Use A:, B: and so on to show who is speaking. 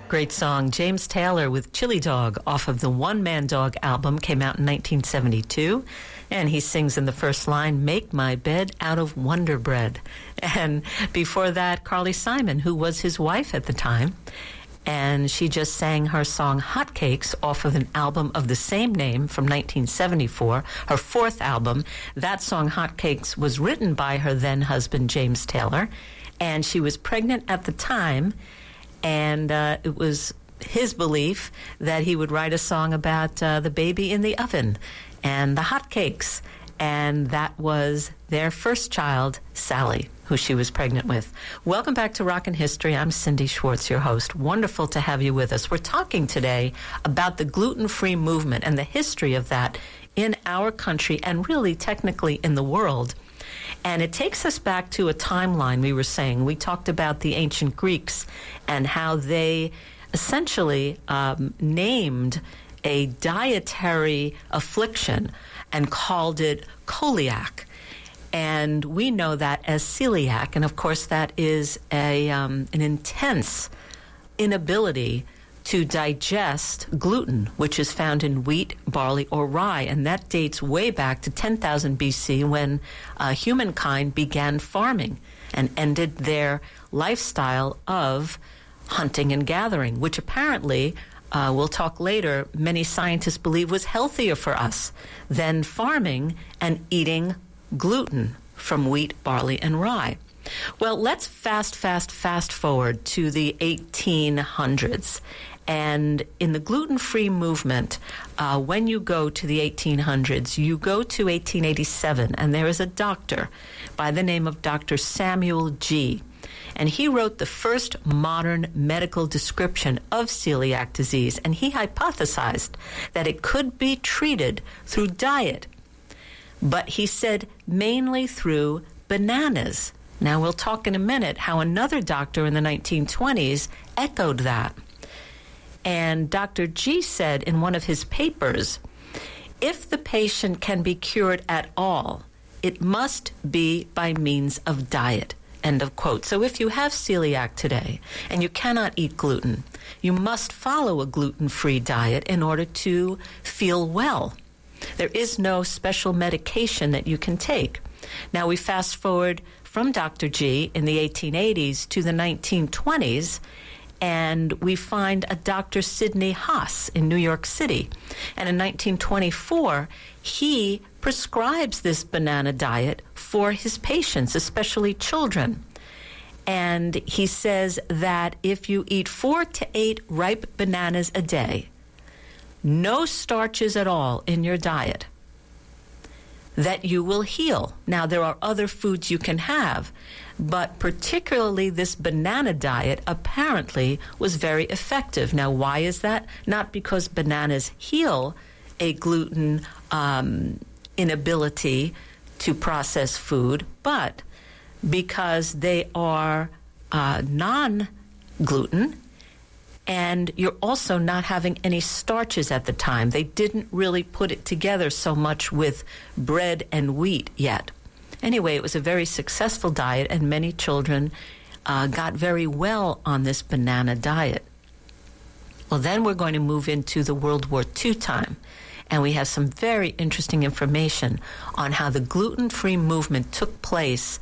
A: Great song. James Taylor with Chili Dog off of the One Man Dog album, came out in 1972. And he sings in the first line, "Make my bed out of Wonder Bread." And before that, Carly Simon, who was his wife at the time. And she just sang her song Hotcakes off of an album of the same name from 1974, her fourth album. That song, Hotcakes, was written by her then husband, James Taylor. And she was pregnant at the time. And it was his belief that he would write a song about the baby in the oven and the hotcakes. And that was their first child, Sally, who she was pregnant with. Welcome back to Rockin' History. I'm Cindy Schwartz, your host. Wonderful to have you with us. We're talking today about the gluten-free movement and the history of that in our country and really technically in the world. And it takes us back to a timeline we were saying. We talked about the ancient Greeks and how they essentially named a dietary affliction and called it celiac. And we know that as celiac. And, of course, that is an intense inability to digest gluten, which is found in wheat, barley, or rye. And that dates way back to 10,000 BC when humankind began farming and ended their lifestyle of hunting and gathering, which apparently, we'll talk later, many scientists believe was healthier for us than farming and eating gluten from wheat, barley, and rye. Well, let's fast forward to the 1800s. And in the gluten-free movement, when you go to the 1800s, you go to 1887, and there is a doctor by the name of Dr. Samuel G. And he wrote the first modern medical description of celiac disease, and he hypothesized that it could be treated through diet. But he said mainly through bananas. Now, we'll talk in a minute how another doctor in the 1920s echoed that. And Dr. G said in one of his papers, if the patient can be cured at all, it must be by means of diet. End of quote. So if you have celiac today and you cannot eat gluten, you must follow a gluten-free diet in order to feel well. There is no special medication that you can take. Now we fast forward from Dr. G in the 1880s to the 1920s, and we find a Dr. Sidney Haas in New York City. And in 1924, he prescribes this banana diet for his patients, especially children. And he says that if you eat 4 to 8 ripe bananas a day, no starches at all in your diet, that you will heal. Now, there are other foods you can have, but particularly this banana diet apparently was very effective. Now, why is that? Not because bananas heal a gluten inability to process food, but because they are non-gluten, and you're also not having any starches at the time. They didn't really put it together so much with bread and wheat yet. Anyway, it was a very successful diet, and many children got very well on this banana diet. Well, then we're going to move into the World War II time, and we have some very interesting information on how the gluten-free movement took place